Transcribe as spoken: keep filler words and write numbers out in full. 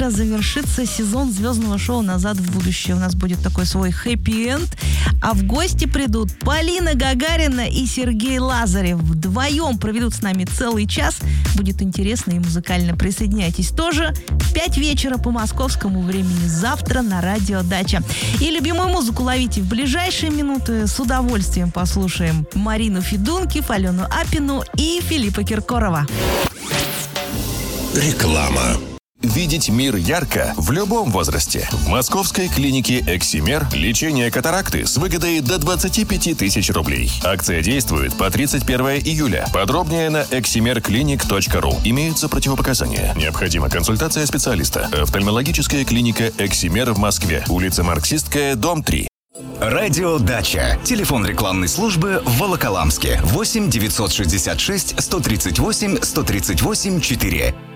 завтра завершится сезон звездного шоу «Назад в будущее». У нас будет такой свой хэппи-энд. А в гости придут Полина Гагарина и Сергей Лазарев. Вдвоем проведут с нами целый час. Будет интересно и музыкально. Присоединяйтесь тоже в пять вечера по московскому времени завтра на радио «Дача». И любимую музыку ловите в ближайшие минуты. С удовольствием послушаем Марину Федункив, Алену Апину и Филиппа Киркорова. Реклама. Видеть мир ярко в любом возрасте. В московской клинике «Эксимер» лечение катаракты с выгодой до двадцати пяти тысяч рублей. Акция действует по тридцать первое июля. Подробнее на эксимер клиник точка ру. Имеются противопоказания. Необходима консультация специалиста. Офтальмологическая клиника «Эксимер» в Москве. Улица Марксистская, дом три. Радио «Дача». Телефон рекламной службы в Волоколамске. восемь девятьсот шестьдесят шесть сто тридцать восемь сто тридцать восемь четыре.